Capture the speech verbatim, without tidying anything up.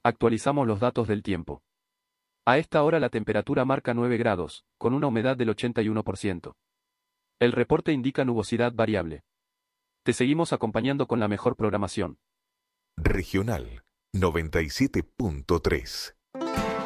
Actualizamos los datos del tiempo. A esta hora la temperatura marca nueve grados, con una humedad del ochenta y uno por ciento. El reporte indica nubosidad variable. Te seguimos acompañando con la mejor programación. Regional noventa y siete punto tres.